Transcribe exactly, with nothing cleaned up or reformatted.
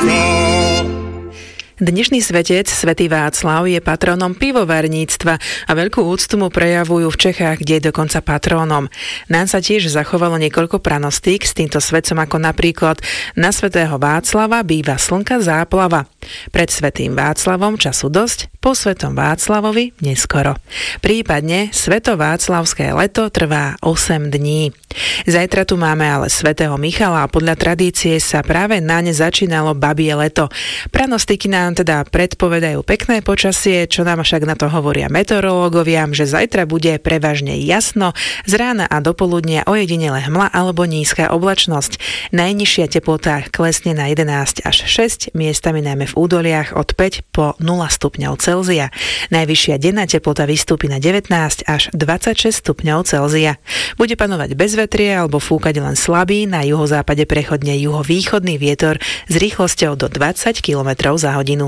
Dnešný svetec, svätý Václav, je patronom pivovarníctva a veľkú úctu mu prejavujú v Čechách, kde je dokonca patrónom. Nám sa tiež zachovalo niekoľko pranostík s týmto svetcom, ako napríklad na svätého Václava býva slnka záplava. Pred svätým Václavom času dosť, po svätom Václavovi neskoro. Prípadne svetováclavské leto trvá osem dní. Zajtra tu máme ale svätého Michala a podľa tradície sa práve na ne začínalo babie leto. Pranostiky nám teda predpovedajú pekné počasie, čo nám však na to hovoria meteorológovia, že zajtra bude prevažne jasno, z rána a do poludnia ojedinele hmla alebo nízka oblačnosť. Najnižšia teplota klesne na jedenásť až šesť, miestami najmä v údoliach od päť po nula stupňov Celzia. Najvyššia denná teplota vystúpi na devätnásť až dvadsaťšesť stupňov Celzia. Bude panovať bezvetrie alebo fúkať len slabý, na juhozápade prechodne juhovýchodný vietor s rýchlosťou do dvadsať kilometrov za hodinu.